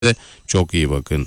çok iyi bakın.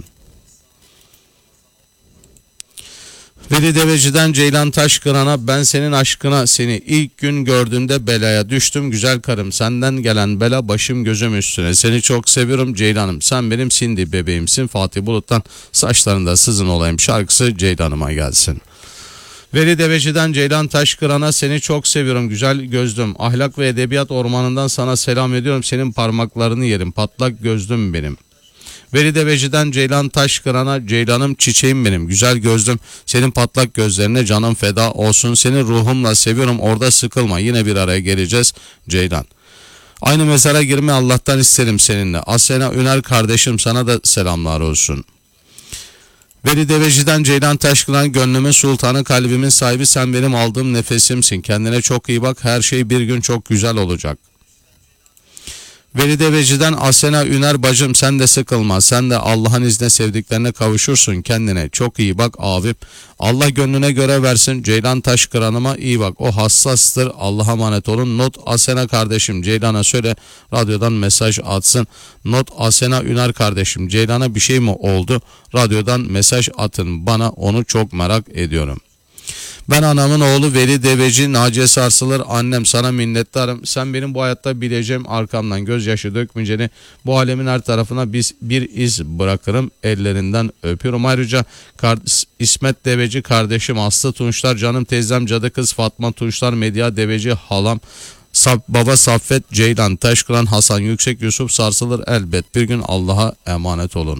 Veli Deveci'den Ceylan Taşkıran'a ben senin aşkına seni ilk gün gördüğümde belaya düştüm güzel karım senden gelen bela başım gözüm üstüne seni çok seviyorum Ceylan'ım sen benim Cindy bebeğimsin. Fatih Bulut'tan saçlarında sızın olayım şarkısı Ceylan'ıma gelsin. Veli Deveci'den Ceylan Taşkıran'a seni çok seviyorum güzel gözlüm ahlak ve edebiyat ormanından sana selam ediyorum senin parmaklarını yerim patlak gözlüm benim. Veli Deveci'den Ceylan Taşkıran'a Ceylan'ım çiçeğim benim güzel gözlüm senin patlak gözlerine canım feda olsun seni ruhumla seviyorum orada sıkılma yine bir araya geleceğiz Ceylan. Aynı mezara girme Allah'tan isterim seninle. Asena Üner kardeşim sana da selamlar olsun. Veli Deveci'den Ceylan Taşkıran gönlümün sultanı kalbimin sahibi sen benim aldığım nefesimsin kendine çok iyi bak her şey bir gün çok güzel olacak. Veli Deveci'den Asena Üner bacım sen de sıkılma sen de Allah'ın izniyle sevdiklerine kavuşursun kendine çok iyi bak abim Allah gönlüne göre versin Ceylan Taşkıran'ıma iyi bak o hassastır Allah'a emanet olun. Not Asena kardeşim Ceylan'a söyle radyodan mesaj atsın. Not Asena Üner kardeşim Ceylan'a bir şey mi oldu radyodan mesaj atın bana onu çok merak ediyorum. Ben anamın oğlu Veli Deveci Naciye Sarsılır annem sana minnettarım sen benim bu hayatta bileceğim arkamdan gözyaşı dökmeyeceğini bu alemin her tarafına bir iz bırakırım ellerinden öpüyorum. Ayrıca İsmet Deveci kardeşim Aslı Tunçlar canım teyzem cadı kız Fatma Tunçlar Medya Deveci halam baba Saffet Ceylan Taşkıran Hasan Yüksek Yusuf Sarsılır elbet bir gün Allah'a emanet olun.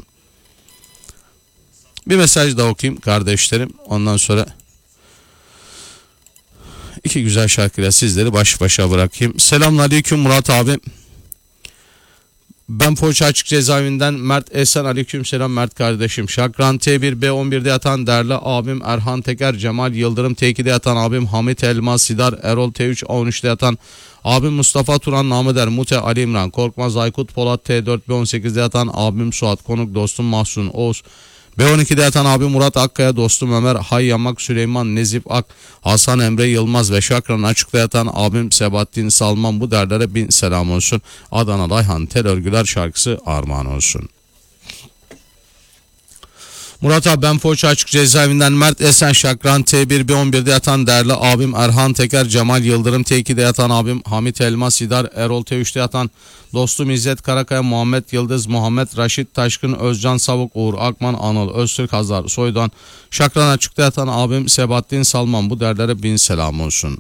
Bir mesaj daha okuyayım kardeşlerim ondan sonra İki güzel şarkıyla sizleri baş başa bırakayım. Selamünaleyküm Murat abi. Ben Foça Açık Cezaevinden Mert Esen aleyküm selam Mert kardeşim. Şakran T1 B11'de yatan değerli abim Erhan Teker, Cemal Yıldırım T2'de yatan abim Hamit Elmas Sidar, Erol T3 A13'de yatan abim Mustafa Turan Namıder, Mute Ali İmran, Korkmaz Aykut Polat T4 B18'de yatan abim Suat Konuk, dostum Mahsun Oğuz. B12'de yatan abi Murat Akkaya, dostum Ömer Hayyamak, Süleyman Nezip Ak, Hasan Emre Yılmaz ve Şakran Açık'ta yatan abim Sebahattin Salman bu derlere bin selam olsun. Adana Dayhan Tel Örgüler şarkısı armağan olsun. Murat abi ben Foça Açık Cezaevinden Mert Esen Şakran T1 B11'de yatan değerli abim Erhan Teker, Cemal Yıldırım T2'de yatan abim Hamit Elmas Sidar, Erol T3'te yatan dostum İzzet Karakaya, Muhammed Yıldız, Muhammed Raşit Taşkın, Özcan Savuk, Uğur Akman, Anıl Öztürk, Hazar Soydan, Şakran Açık'ta yatan abim Sebahattin Salman bu derlere bin selam olsun.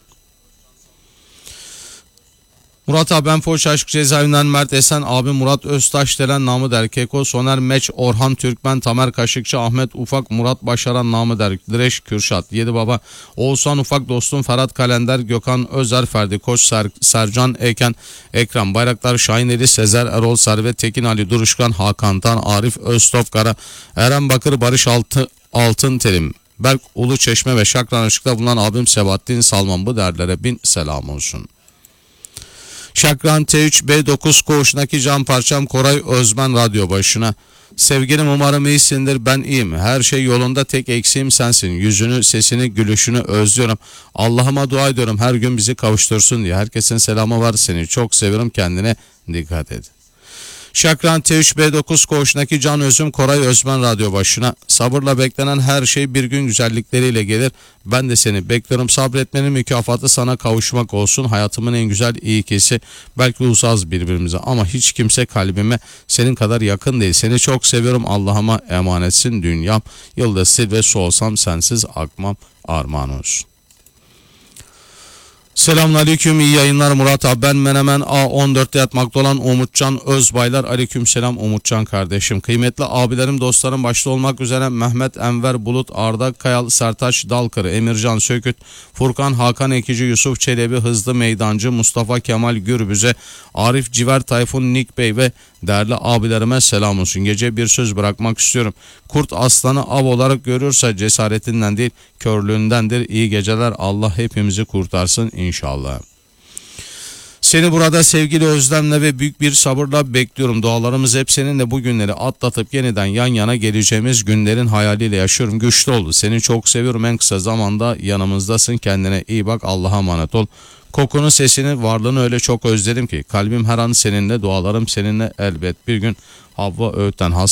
Murat abi ben Foça Aşk Cezaevinden Mert Esen abi Murat Öztaş delen namı der Keko, Soner Meç, Orhan Türkmen, Tamer Kaşıkçı, Ahmet Ufak, Murat Başaran namı der Direş Kürşat, Yedi Baba, Oğuzhan Ufak, dostum Ferhat Kalender, Gökhan Özer, Ferdi Koç, Sercan Eken, Ekrem Bayraktar, Şahineli, Sezer Erol, Servet Tekin, Ali Duruşkan, Hakan Tan, Arif Öztofkara, Eren Bakır, Barış Altın Terim, Berk Ulu Çeşme ve Şakran Açık'ta bulunan abim Sebahattin Salman bu derlere bin selam olsun. Şakran T3 B9 koğuşundaki can parçam Koray Özmen radyo başına. Sevgilim umarım iyisindir ben iyiyim. Her şey yolunda tek eksiğim sensin. Yüzünü, sesini, gülüşünü özlüyorum. Allah'ıma dua ediyorum her gün bizi kavuştursun diye. Herkesin selamı var seni çok seviyorum kendine dikkat et. Şakran T3 B9 koğuşundaki can özüm Koray Özmen radyo başına. Sabırla beklenen her şey bir gün güzellikleriyle gelir. Ben de seni bekliyorum. Sabretmenin mükafatı sana kavuşmak olsun. Hayatımın en güzel iyikisi. Belki uzağız birbirimize ama hiç kimse kalbime senin kadar yakın değil. Seni çok seviyorum. Allah'ıma emanetsin dünyam. Yıldız sil ve su olsam sensiz akmam armağan olsun. Selamünaleyküm iyi yayınlar Murat abi ben Menemen A14'te yatmakta olan Umutcan Özbaylar aleykümselam Umutcan kardeşim. Kıymetli abilerim dostlarım başta olmak üzere Mehmet Enver Bulut, Arda Kayal, Sertaç Dalkır, Emircan Söküt, Furkan Hakan Ekici, Yusuf Çelebi, Hızlı Meydancı, Mustafa Kemal Gürbüze, Arif Civer, Tayfun Nik Bey ve değerli abilerime selam olsun. Gece bir söz bırakmak istiyorum. Kurt aslanı av olarak görürse cesaretinden değil körlüğündendir. İyi geceler Allah hepimizi kurtarsın inşallah. Seni burada sevgili özlemle ve büyük bir sabırla bekliyorum. Dualarımız hep seninle bu günleri atlatıp yeniden yan yana geleceğimiz günlerin hayaliyle yaşıyorum. Güçlü ol. Seni çok seviyorum. En kısa zamanda yanımızdasın. Kendine iyi bak. Allah'a emanet ol. Kokunu, sesini, varlığını öyle çok özledim ki. Kalbim her an seninle, dualarım seninle elbet. Bir gün Havva Öğüt'ten